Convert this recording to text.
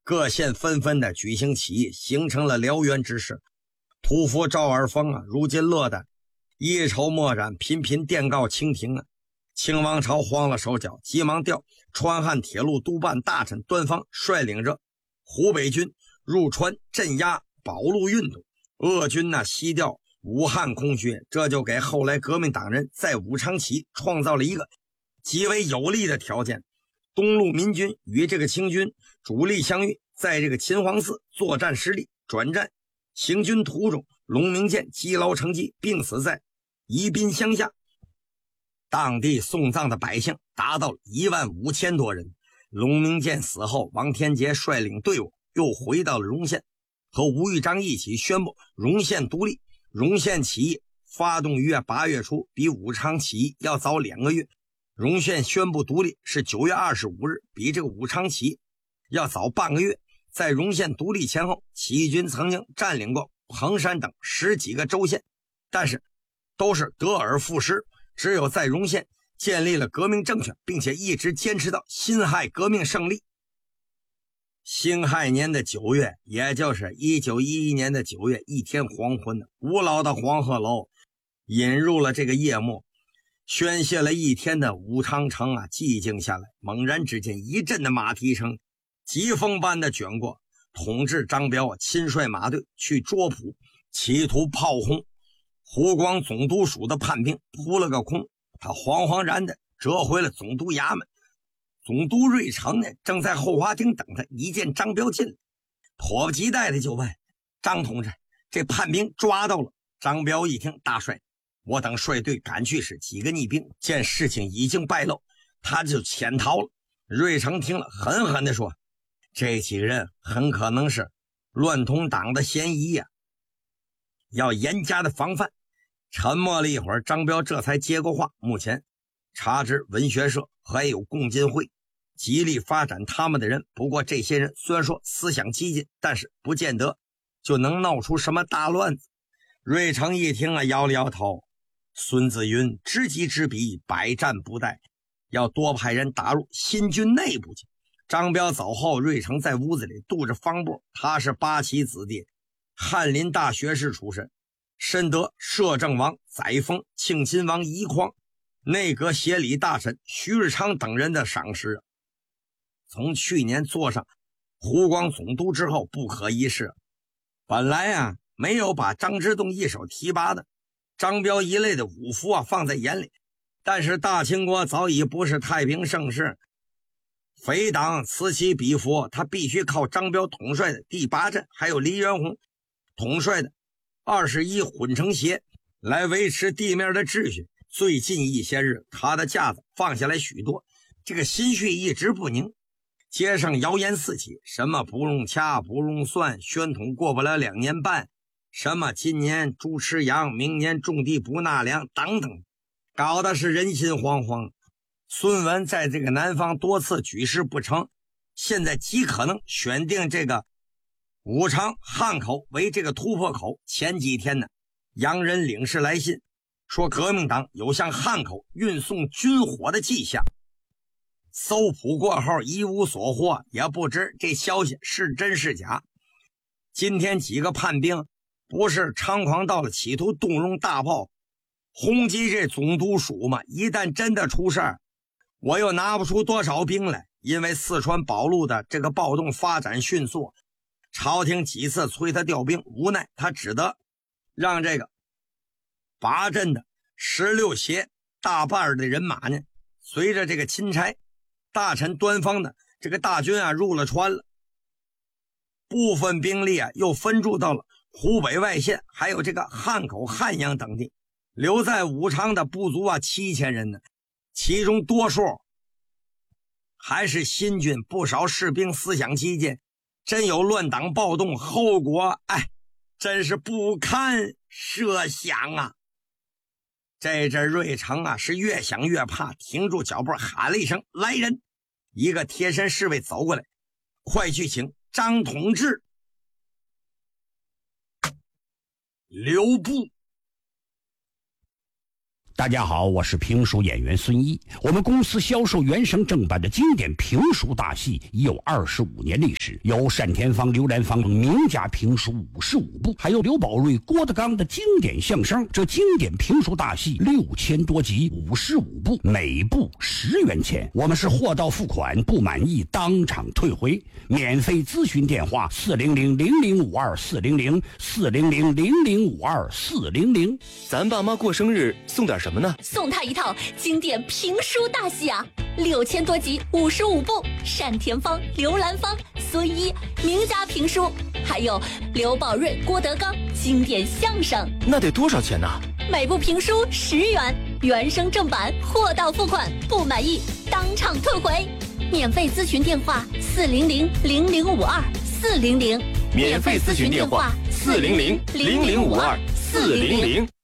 各县纷纷的举行起义，形成了燎原之势。屠夫赵尔丰如今乐得一筹莫展，频频电告清廷清王朝慌了手脚，急忙调川汉铁路督办大臣端方率领着湖北军入川镇压保路运动。鄂军西调武汉空虚，这就给后来革命党人在武昌起义创造了一个极为有利的条件。东路民军与这个清军主力相遇，在这个秦皇寺作战失利，转战行军途中，龙明建积劳成疾，病死在宜宾乡下。当地送葬的百姓达到15000多人。龙明建死后，王天杰率领队伍又回到了荣县，和吴玉章一起宣布荣县独立。荣县起义发动于8月初，比武昌起义要早2个月。荣县宣布独立是9月25日，比这个武昌起义要早半个月。在荣县独立前后，起义军曾经占领过彭山等10几个州县，但是都是得而复失。只有在荣县建立了革命政权，并且一直坚持到辛亥革命胜利。辛亥年的9月，也就是1911年的9月，一天黄昏，古老的黄鹤楼引入了这个夜幕，宣泄了一天的武昌城寂静下来。猛然之间，一阵的马蹄声疾风般的卷过，统治张彪亲率马队去涿浦，企图炮轰湖广总督署的叛兵，扑了个空。他惶惶然的折回了总督衙门。总督瑞成正在后花厅等他，一见张彪进来，迫不及待的就问：张同志，这叛兵抓到了？张彪一听：大帅，我等率队赶去时，几个逆兵见事情已经败露，他就潜逃了。瑞成听了，狠狠地说：这几个人很可能是乱统党的嫌疑要严加的防范。沉默了一会儿，张彪这才接过话：目前查知文学社还有共进会极力发展他们的人，不过这些人虽然说思想激进，但是不见得就能闹出什么大乱子。瑞成一听摇了摇头。孙子云：知己知彼，百战不殆，要多派人打入新军内部去。张彪走后，瑞成在屋子里度着方步。他是八旗子弟，翰林大学士出身，深得摄政王载沣、庆亲王奕匡、内阁协理大臣徐日昌等人的赏识。从去年坐上湖广总督之后，不可一世。本来没有把张之洞一手提拔的张彪一类的武夫放在眼里，但是大清国早已不是太平盛世，匪党此起彼伏，他必须靠张彪统帅的第8镇，还有黎元洪统帅的21混成协来维持地面的秩序。最近一些日，他的架子放下来许多，这个心绪一直不宁。街上谣言四起，什么不用掐不用算，宣统过不了2年半，什么今年猪吃羊，明年种地不纳粮等等，搞的是人心惶惶。孙文在这个南方多次举事不成，现在极可能选定这个武昌汉口为这个突破口。前几天洋人领事来信说，革命党有向汉口运送军火的迹象。搜捕过后一无所获，也不知这消息是真是假。今天几个叛兵不是猖狂到了企图动用大炮轰击这总督署吗？一旦真的出事儿，我又拿不出多少兵来。因为四川保路的这个暴动发展迅速，朝廷几次催他调兵，无奈他只得让这个8镇的16协大半的人马随着这个钦差大臣端方的这个大军入了川了。部分兵力又分驻到了湖北外县，还有这个汉口、汉阳等地。留在武昌的不足7000人呢，其中多数还是新军，不少士兵思想激进，真有乱党暴动，后果真是不堪设想。这阵瑞成是越想越怕，停住脚步喊了一声：来人！一个贴身侍卫走过来，快去请张统志。留步。 大家好，我是评书演员孙一。我们公司销售原声正版的经典评书大戏已有25年历史，有单田芳、刘兰芳名家评书55部，还有刘宝瑞、郭德纲的经典相声。这经典评书大戏6000多集，55部，每部10元钱。我们是货到付款，不满意当场退回。免费咨询电话400-0052-400，400-0052-400。 咱爸妈过生日送点什么呢？ 送他一套经典评书大戏啊，6000多集，55部，单田芳、刘兰芳、孙一名家评书，还有刘宝瑞、郭德纲经典相声。 那得多少钱呢？ 每部评书10元，原声正版，货到付款，不满意当场退回。免费咨询电话400-0052-400， 免费咨询电话400-0052-400。